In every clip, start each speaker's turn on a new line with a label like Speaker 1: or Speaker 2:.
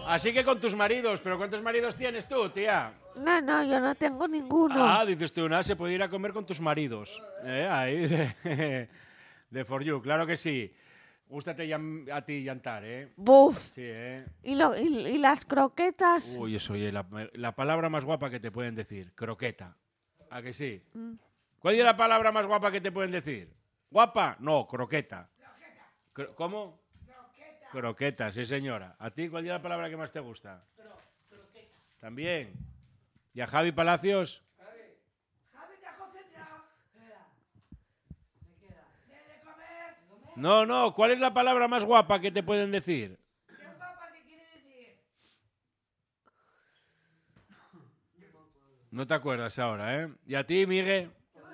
Speaker 1: Así que con tus maridos. ¿Pero cuántos maridos tienes tú, tía?
Speaker 2: No, yo no tengo ninguno.
Speaker 1: Ah, dices tú, nada, se puede ir a comer con tus maridos. Ahí, de For You, claro que sí. Gústate a ti llantar, ¿eh?
Speaker 2: Buf.
Speaker 1: Sí, ¿eh?
Speaker 2: ¿Y las croquetas?
Speaker 1: Uy, eso, oye, la palabra más guapa que te pueden decir. Croqueta. ¿A que sí? ¿Cuál es la palabra más guapa que te pueden decir? ¿Guapa? No, croqueta. ¿Cómo? Croqueta, sí, señora. ¿A ti cuál es la palabra que más te gusta? Croqueta. ¿También? ¿Y a Javi Palacios?
Speaker 3: Javi te ha concentrado. De comer.
Speaker 1: No, ¿cuál es la palabra más guapa que te pueden decir?
Speaker 3: ¿Qué guapa que quiere decir?
Speaker 1: No te acuerdas ahora, ¿eh? ¿Y a ti, Miguel?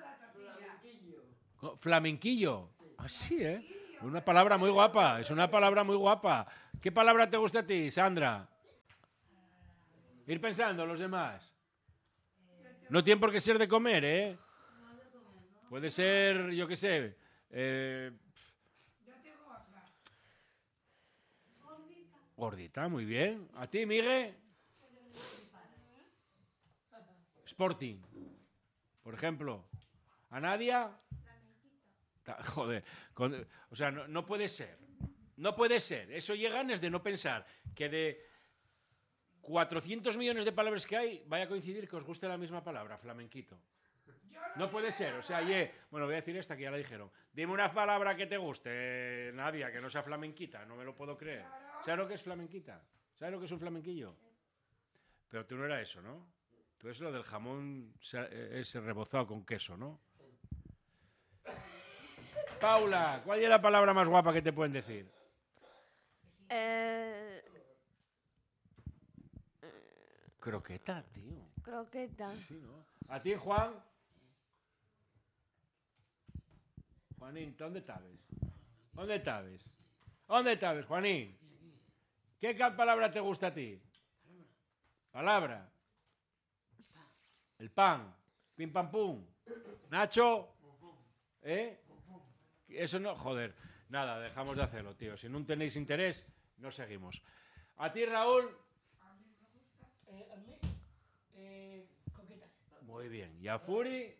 Speaker 1: Flamenquillo. Ah, sí, ¿eh? Una palabra muy guapa, es una palabra muy guapa. ¿Qué palabra te gusta a ti, Sandra? Ir pensando los demás. No tiene por qué ser de comer, ¿eh? Puede ser, yo qué sé.
Speaker 3: Yo tengo otra.
Speaker 1: Gordita, muy bien. ¿A ti, Miguel? Sporting, por ejemplo. ¿A Nadia? Joder, o sea, no puede ser. No puede ser. Eso llegan es de no pensar que de 400 millones de palabras que hay, vaya a coincidir que os guste la misma palabra, flamenquito. No puede ser. O sea, bueno, voy a decir esta que ya la dijeron. Dime una palabra que te guste, Nadia, que no sea flamenquita. No me lo puedo creer. ¿Sabes lo que es flamenquita? ¿Sabes lo que es un flamenquillo? Pero tú no era eso, ¿no? Tú es lo del jamón ese rebozado con queso, ¿no? Paula, ¿cuál es la palabra más guapa que te pueden decir? Croqueta, tío.
Speaker 2: Croqueta.
Speaker 1: Sí, ¿no? ¿A ti, Juan? Juanín, ¿dónde estás? ¿Dónde estás? ¿Dónde estás, Juanín? ¿Qué palabra te gusta a ti? Palabra. El pan. Pim pam pum. Nacho. ¿Eh? Eso no, joder. Nada, dejamos de hacerlo, tío. Si no tenéis interés, no seguimos. ¿A ti, Raúl?
Speaker 3: A mí me gusta.
Speaker 4: A mí, coquetas.
Speaker 1: Muy bien. ¿Y a Furi?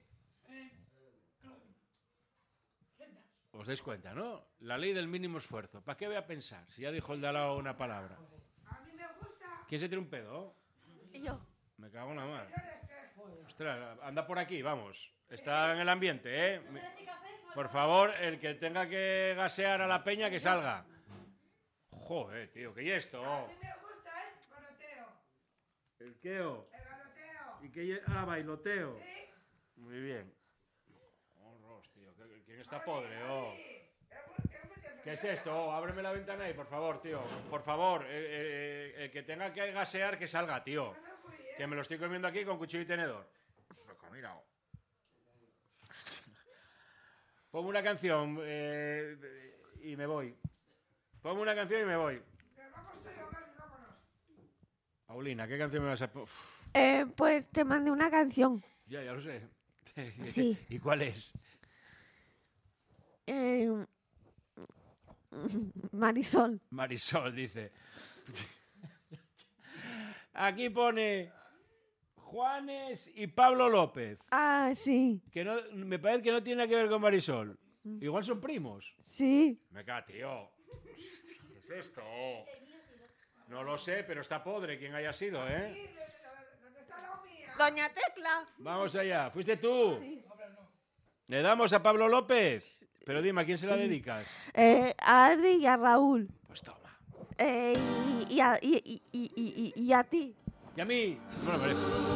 Speaker 3: Senta.
Speaker 1: Os dais cuenta, ¿no? La ley del mínimo esfuerzo. ¿Para qué voy a pensar? Si ya dijo el de al lado una palabra.
Speaker 3: A mí me gusta.
Speaker 1: ¿Quién se tiene un pedo?
Speaker 2: Yo.
Speaker 1: Me cago en la mar.
Speaker 3: Señores, que
Speaker 1: Ostras, anda por aquí, vamos. Está en el ambiente, ¿eh? Por favor, el que tenga que gasear a la peña, que salga. Joder, tío, ¿qué es esto?
Speaker 3: a mí me gusta el galoteo.
Speaker 1: ¿El queo?
Speaker 3: El galoteo.
Speaker 1: ¿Y qué? Bailoteo.
Speaker 3: Sí.
Speaker 1: Muy bien. Horros, tío. ¿Quién está podre? Oh. ¿Qué es esto? Oh, ábreme la ventana ahí, por favor, tío. Por favor, el que tenga que gasear, que salga, tío. Que me lo estoy comiendo aquí con cuchillo y tenedor. Mira. Pongo una canción y me voy. Pongo una canción y me voy.
Speaker 3: Vamos tú y yo, Mari, vámonos.
Speaker 1: Paulina, ¿qué canción me vas a poner?
Speaker 2: Pues te mandé una canción.
Speaker 1: Ya lo sé.
Speaker 2: Sí.
Speaker 1: ¿Y cuál es?
Speaker 2: Marisol.
Speaker 1: Marisol dice. Aquí pone Juanes y Pablo López.
Speaker 2: Ah, sí.
Speaker 1: Que no, me parece que no tiene nada que ver con Marisol. Igual son primos.
Speaker 2: Sí.
Speaker 1: Me cago, tío. ¿Qué es esto? No lo sé, pero está podre quien haya sido, ¿eh?
Speaker 3: Sí, ¿dónde está la mía?
Speaker 2: Doña Tecla.
Speaker 1: Vamos allá. ¿Fuiste tú?
Speaker 2: Sí.
Speaker 1: ¿Le damos a Pablo López? Pero dime, ¿a quién se la dedicas?
Speaker 2: A Adri y a Raúl.
Speaker 1: Pues toma.
Speaker 2: Y a ti.
Speaker 1: ¿Y a mí? No me lo merezco.